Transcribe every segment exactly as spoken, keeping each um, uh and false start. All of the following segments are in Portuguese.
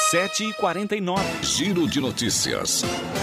sete e quarenta e nove. Giro de notícias.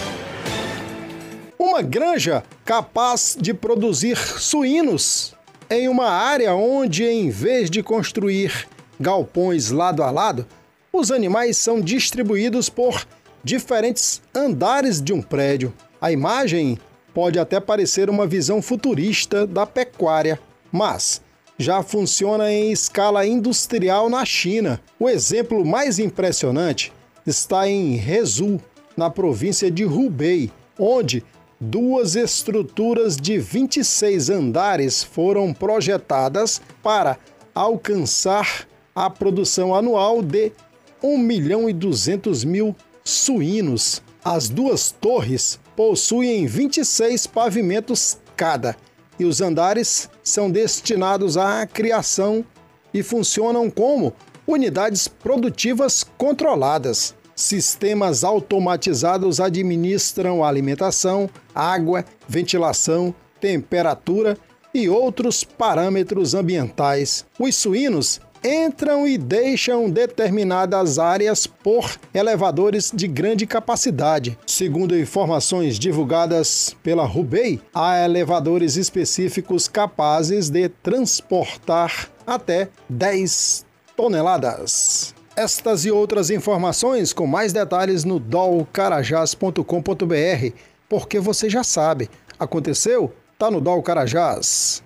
Uma granja capaz de produzir suínos em uma área onde, em vez de construir galpões lado a lado, os animais são distribuídos por diferentes andares de um prédio. A imagem pode até parecer uma visão futurista da pecuária, mas já funciona em escala industrial na China. O exemplo mais impressionante está em Hezhou, na província de Hubei, onde duas estruturas de vinte e seis andares foram projetadas para alcançar a produção anual de um milhão e duzentos mil suínos. As duas torres possuem vinte e seis pavimentos cada e os andares são destinados à criação e funcionam como unidades produtivas controladas. Sistemas automatizados administram a alimentação, água, ventilação, temperatura e outros parâmetros ambientais. Os suínos entram e deixam determinadas áreas por elevadores de grande capacidade. Segundo informações divulgadas pela Hubei, há elevadores específicos capazes de transportar até dez toneladas. Estas e outras informações com mais detalhes no dol carajás ponto com ponto br, porque você já sabe, aconteceu? Tá no Dol Carajás.